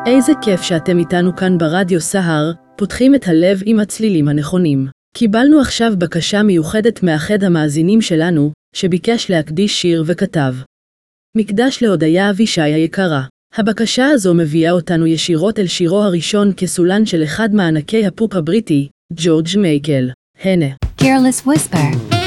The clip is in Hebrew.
איזה כיף שאתם איתנו כאן ברדיו סהר, פותחים את הלב עם הצלילים הנכונים. קיבלנו עכשיו בקשה מיוחדת מאחד המאזינים שלנו, שביקש להקדיש שיר וכתב. מקדש להודיה אבישי היקרה. הבקשה הזו מביאה אותנו ישירות אל שירו הראשון כסולן של אחד מענקי הפופ הבריטי, ג'ורג' מייקל. הנה. Careless Whisper